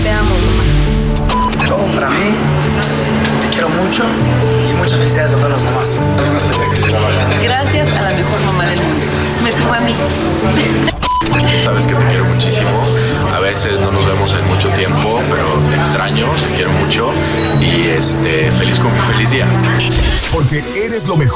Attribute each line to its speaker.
Speaker 1: Te amo, mamá.
Speaker 2: Todo para mí. Te quiero mucho y muchas felicidades a todas las mamás.
Speaker 1: Gracias a la mejor mamá del mundo. Me tuvo a mí.
Speaker 3: Sabes que te quiero muchísimo. A veces no nos vemos en mucho tiempo, pero te extraño, te quiero mucho y feliz día.
Speaker 4: Porque eres lo mejor.